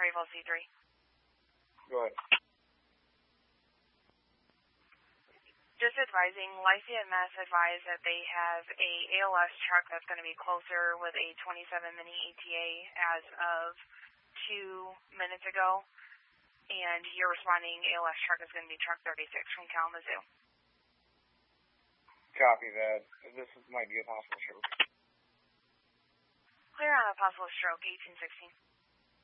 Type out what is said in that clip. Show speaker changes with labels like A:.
A: Bravo C3.
B: Go ahead.
A: Just advising, Lycia Mass advised that they have a ALS truck that's going to be closer with a 27 Mini ETA as of 2 minutes ago, and you're responding ALS truck is going to be truck 36 from Kalamazoo.
B: Copy that. This might be a possible stroke.
A: Clear on a possible stroke, 1816.